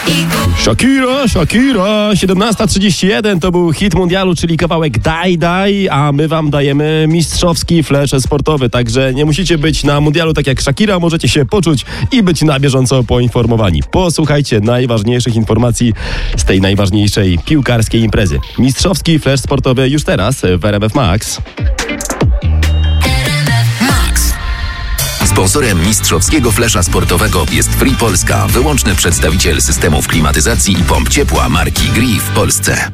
Shakira, 17:31 to był hit mundialu, czyli kawałek Daj Daj, a my wam dajemy mistrzowski flash sportowy, także nie musicie być na mundialu tak jak Shakira, możecie się poczuć i być na bieżąco poinformowani. Posłuchajcie najważniejszych informacji z tej najważniejszej piłkarskiej imprezy. Mistrzowski flash sportowy już teraz w RMF Max. Sponsorem mistrzowskiego flesza sportowego jest Free Polska, wyłączny przedstawiciel systemów klimatyzacji i pomp ciepła marki Gree w Polsce.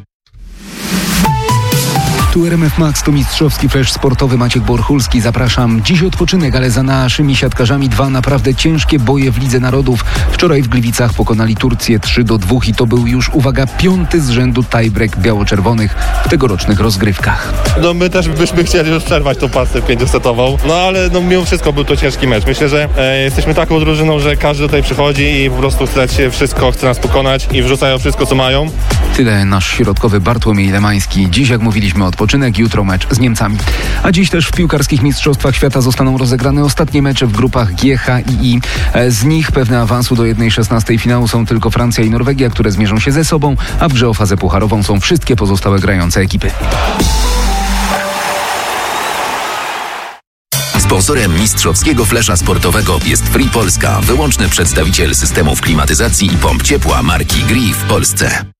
Tu RMF Max, to mistrzowski flash sportowy. Maciek Borchulski, zapraszam. Dziś odpoczynek, ale za naszymi siatkarzami dwa naprawdę ciężkie boje w Lidze Narodów. Wczoraj w Gliwicach pokonali Turcję 3-2 i to był już, uwaga, 5. z rzędu tiebreak biało-czerwonych w tegorocznych rozgrywkach. No my też byśmy chcieli już przerwać tą pasę 5-setową, no ale mimo wszystko był to ciężki mecz. Myślę, że jesteśmy taką drużyną, że każdy tutaj przychodzi i po prostu chce wszystko, chce nas pokonać i wrzucają wszystko, co mają. Tyle nasz środkowy Bartłomiej Lemański. Dziś, jak mówiliśmy, odpoczynek, jutro mecz z Niemcami. A dziś też w piłkarskich mistrzostwach świata zostaną rozegrane ostatnie mecze w grupach G, H i I. Z nich pewne awansu do 1/16 finału są tylko Francja i Norwegia, które zmierzą się ze sobą, a w grze o fazę pucharową są wszystkie pozostałe grające ekipy. Sponsorem mistrzowskiego flesza sportowego jest Free Polska, wyłączny przedstawiciel systemów klimatyzacji i pomp ciepła marki Gree w Polsce.